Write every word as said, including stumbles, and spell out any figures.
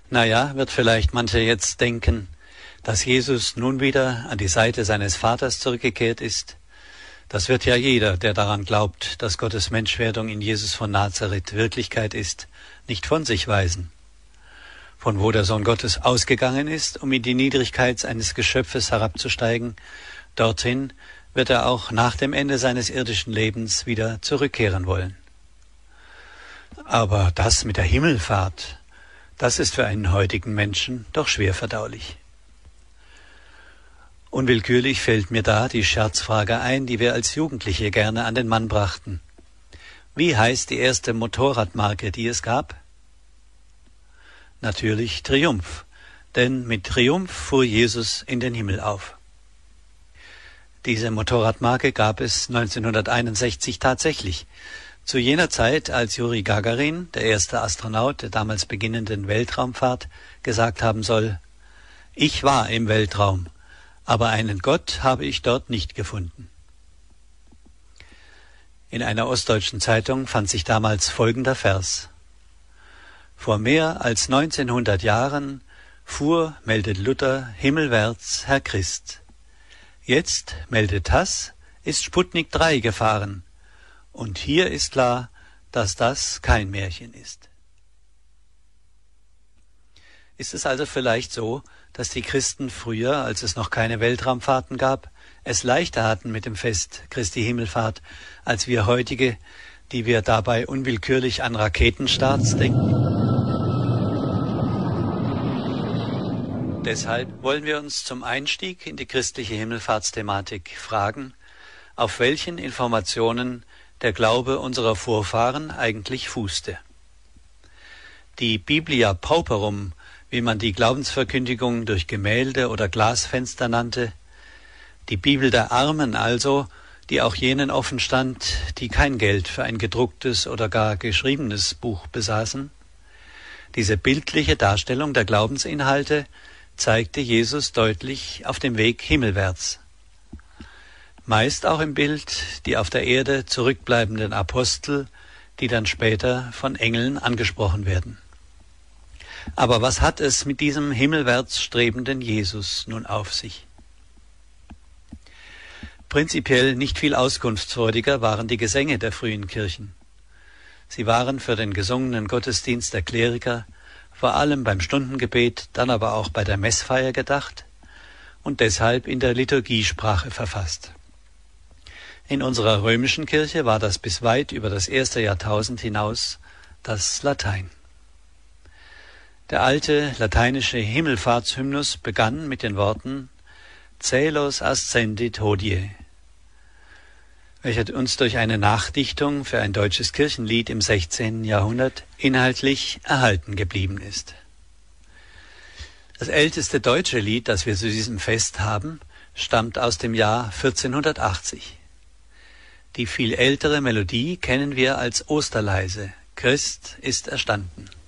Naja, wird vielleicht manche jetzt denken, dass Jesus nun wieder an die Seite seines Vaters zurückgekehrt ist. Das wird ja jeder, der daran glaubt, dass Gottes Menschwerdung in Jesus von Nazareth Wirklichkeit ist, nicht von sich weisen. Von wo der Sohn Gottes ausgegangen ist, um in die Niedrigkeit eines Geschöpfes herabzusteigen, dorthin wird er auch nach dem Ende seines irdischen Lebens wieder zurückkehren wollen. Aber das mit der Himmelfahrt, das ist für einen heutigen Menschen doch schwer verdaulich. Unwillkürlich fällt mir da die Scherzfrage ein, die wir als Jugendliche gerne an den Mann brachten. Wie heißt die erste Motorradmarke, die es gab? Natürlich Triumph, denn mit Triumph fuhr Jesus in den Himmel auf. Diese Motorradmarke gab es neunzehnhunderteinundsechzig tatsächlich. Zu jener Zeit, als Juri Gagarin, der erste Astronaut der damals beginnenden Weltraumfahrt, gesagt haben soll: Ich war im Weltraum, aber einen Gott habe ich dort nicht gefunden. In einer ostdeutschen Zeitung fand sich damals folgender Vers: Vor mehr als neunzehnhundert Jahren fuhr, meldet Luther, himmelwärts Herr Christ. Jetzt, meldet Hass, ist Sputnik drei gefahren. Und hier ist klar, dass das kein Märchen ist. Ist es also vielleicht so, dass die Christen früher, als es noch keine Weltraumfahrten gab, es leichter hatten mit dem Fest Christi Himmelfahrt, als wir heutige, die wir dabei unwillkürlich an Raketenstarts denken? Deshalb wollen wir uns zum Einstieg in die christliche Himmelfahrtsthematik fragen, auf welchen Informationen der Glaube unserer Vorfahren eigentlich fußte. Die Biblia Pauperum, wie man die Glaubensverkündigung durch Gemälde oder Glasfenster nannte, die Bibel der Armen also, die auch jenen offen stand, die kein Geld für ein gedrucktes oder gar geschriebenes Buch besaßen. Diese bildliche Darstellung der Glaubensinhalte zeigte Jesus deutlich auf dem Weg himmelwärts. Meist auch im Bild die auf der Erde zurückbleibenden Apostel, die dann später von Engeln angesprochen werden. Aber was hat es mit diesem himmelwärts strebenden Jesus nun auf sich? Prinzipiell nicht viel auskunftsfreudiger waren die Gesänge der frühen Kirchen. Sie waren für den gesungenen Gottesdienst der Kleriker, vor allem beim Stundengebet, dann aber auch bei der Messfeier gedacht und deshalb in der Liturgiesprache verfasst. In unserer römischen Kirche war das bis weit über das erste Jahrtausend hinaus das Latein. Der alte lateinische Himmelfahrtshymnus begann mit den Worten Caelos ascendit hodie, welcher uns durch eine Nachdichtung für ein deutsches Kirchenlied im sechzehnten Jahrhundert inhaltlich erhalten geblieben ist. Das älteste deutsche Lied, das wir zu diesem Fest haben, stammt aus dem Jahr vierzehnhundertachtzig. Die viel ältere Melodie kennen wir als Osterleise. Christ ist erstanden.